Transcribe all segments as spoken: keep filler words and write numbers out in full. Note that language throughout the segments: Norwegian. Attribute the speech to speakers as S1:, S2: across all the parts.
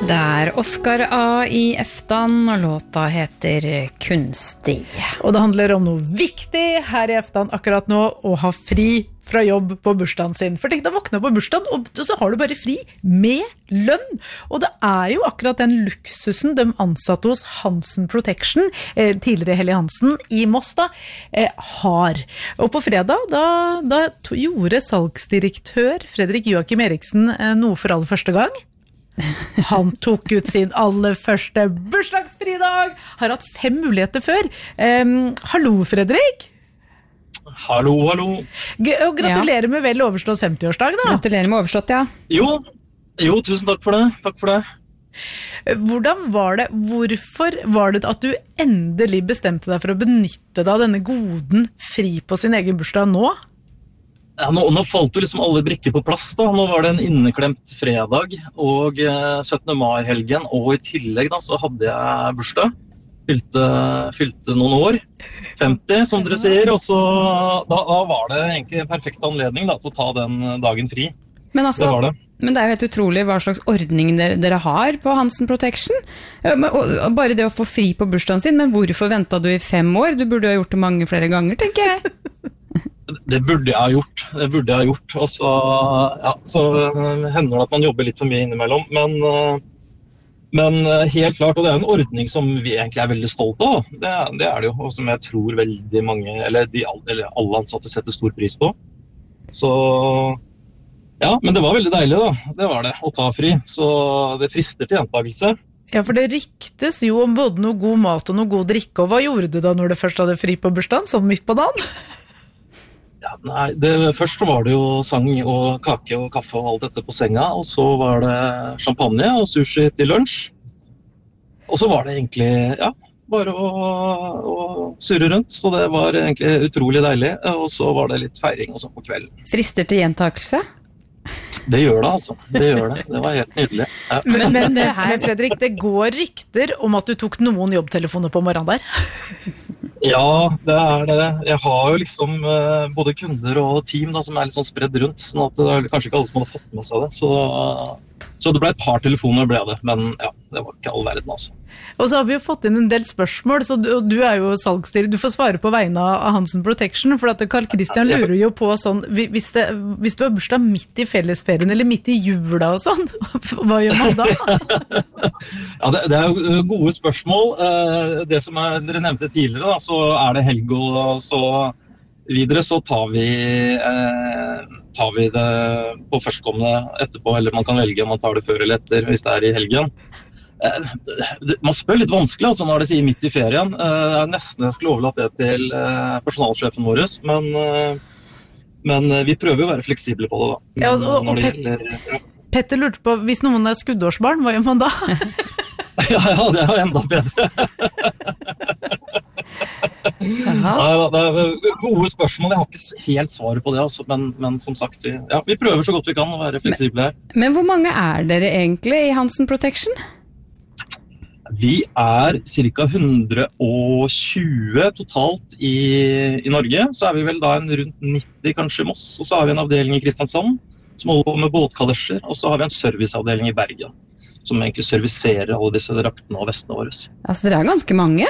S1: Det er Oscar A i Eftan, og låta heter Kunstig.
S2: Og det handler om noe viktig her i Eftan akkurat nå, å ha fri fra jobb på bursdagen sin. For tenk deg å våkne på bursdagen, og så har du bare fri med lønn. Og det er jo akkurat den luksusen de ansatte hos Hansen Protection, eh, tidligere Helly Hansen i Moss da, eh, har. Og på fredag, da, da to, gjorde salgsdirektør Fredrik Joachim Eriksen eh, noe for aller første gang. Han tok ut sin aller første bursdagsfridag. Har hatt fem muligheter før. Um, hallo, Fredrik.
S3: Hallo, hallo.
S2: G- og gratulerer ja. med vel overstått femti-årsdag da.
S1: Gratulerer med overstått, ja.
S3: Jo, jo, tusen takk for det. Takk for det.
S2: Hvordan var det, hvorfor var det at du endelig bestemte deg for å benytte deg av denne goden fri på sin egen bursdag nå?
S3: Ja, nå, nå falt jo liksom alle brikker på plass da. Nå var det en inneklemt fredag og eh, syttende mai-helgen, og i tillegg da så hadde jeg bursdag. Fylte, fylte noen år, femti som dere sier, og så da, da var det egentlig en perfekt anledning da, til å ta den dagen fri.
S1: Men, altså,
S3: det var det.
S1: Men det er jo helt utrolig hva slags ordning dere, dere har på Hansen Protection. Bare det å få fri på bursdagen sin, men hvorfor ventet du i fem år? Du burde ha gjort det mange flere ganger, tenker jeg.
S3: Det burde jeg ha gjort, det burde jeg ha gjort. Og så, ja, så hender det at man jobber litt for mye innimellom, men, men helt klart, og det er en ordning som vi egentlig er veldig stolte av, det, det er det jo, og som jeg tror veldig mange, eller, de, eller alle ansatte setter stor pris på. Så ja, men det var veldig deilig da, det var det, å ta fri, så det frister til gjentakelse.
S2: Ja, for det ryktes jo om både noe god mat og noe god drikke, og hva gjorde du da når du først hadde fri på bursdagen, sånn midt på dagen?
S3: Ja, nei, det, først var det jo sang og kake og kaffe og alt dette på senga, og så var det champagne og sushi til lunsj. Og så var det egentlig, ja, bare å, å surre rundt, så det var egentlig utrolig deilig. Og så var det litt feiring og sånn på kvelden.
S1: Frister til gjentakelse?
S3: Det gjør det altså, det gjør det. Det var helt nydelig. Ja.
S2: Men, men det her, Fredrik, det går rykter om at du tok noen jobbtelefoner på morgenen der.
S3: Ja, det er det. Jeg har jo liksom uh, både kunder og team da, som er litt sånn spredd rundt, sånn at det er kanskje ikke alle som hadde fått med seg det. Så, uh, så det ble et par telefoner ble det, men ja, det var ikke all verden altså.
S2: Og så har vi jo fått inn en del spørsmål, så du, du er jo salgsstyrer. Du får svare på vegne av Hansen Protection, for at Carl Christian lurer jo på sånn, hvis, det, hvis du har bursdag midt i fellesferien eller midt i jula og sånn, hva gjør man da?
S3: Ja, det, det er jo gode spørsmål. Det som er, dere nevnte tidligere, da, så er det helg og så videre, så tar vi, eh, tar vi det på førstkommende etterpå, eller man kan velge om man tar det før eller etter, hvis det er i helgen. Man spør litt vanskelig altså, når det sier midt i ferien. Jeg nesten jeg skulle overlatt det til personalsjefen vår, men, men vi prøver å være fleksible på det da.
S2: Ja, og, og, og Pet- gjelder, ja. Petter lurte på, hvis noen er skuddårsbarn, hva gjør man da?
S3: ja, ja, det er jo enda bedre. Nei, det er gode spørsmål, jeg har ikke helt svaret på det, altså, men, men som sagt, vi, ja, vi prøver så godt vi kan å være fleksible her.
S1: Men, men hvor mange er dere egentlig i Hansen Protection?
S3: Vi er ca. hundre og tjue totalt i, i Norge, så er vi vel da en rundt nitti kanskje i Moss, og så har vi en avdeling i Kristiansand som holder på med båtkalesjer, og så har vi en serviceavdeling i Bergen som egentlig serviserer alle disse draktene og vestene våre.
S1: Altså dere er ganske mange?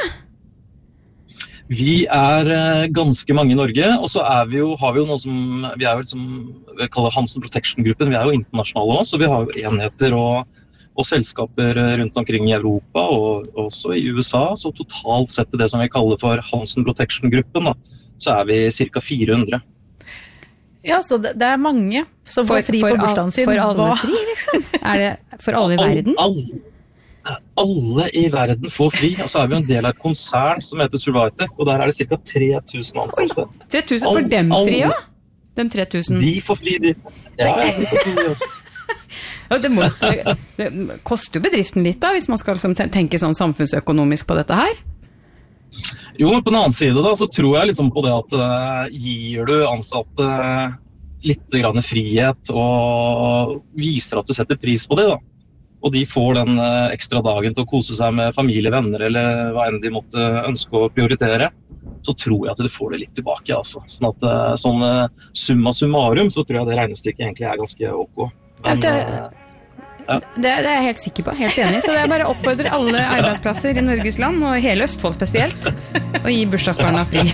S3: Vi er ganske mange i Norge, og så er vi jo, har vi jo noe som vi er jo som vi kaller Hansen Protection-gruppen, vi er jo internasjonale også, så vi har jo enheter og og selskaper rundt omkring i Europa og også i U S A, så totalt sett det som vi kaller for Hansen Protection-gruppen, da, så er vi ca. fire hundre.
S2: Ja, så det, det er mange som får fri
S1: for,
S2: på bursdagen sin.
S1: For alle fri, liksom? Er det for alle i verden?
S3: Alle, alle i verden får fri, og så er vi en del av et konsern som heter Survivor, og der er det ca. tre tusen ansatte.
S1: Oi, tre tusen for dem fri, ja? Dem tre tusen?
S3: De får fri, de. Ja, ja, de får fri også.
S1: Ja, det, må, det, det koster jo bedriften litt da, hvis man skal liksom tenke sånn samfunnsøkonomisk på dette her.
S3: Jo, men på den annen side da, så tror jeg liksom på det at uh, gir du ansatte uh, litt grann frihet og viser at du setter pris på det da, og de får den uh, ekstra dagen til å kose seg med familie, venner eller hva enn de måtte ønske å prioritere, så tror jeg at du får det litt tilbake altså. Sånn at uh, sånn uh, summa summarum så tror jeg det regnestykket egentlig er ganske ok. Men,
S1: det,
S3: Ja.
S1: Det, det er jeg helt sikker på, helt enig. Så det er bare å oppfordre alle arbeidsplasser i Norges land, og hele Østfold spesielt, å gi bursdagsbarna fri.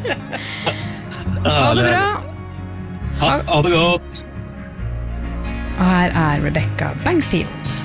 S1: Ha det bra!
S3: Ha, ha det godt!
S1: Og her er Rebecca Bangfield.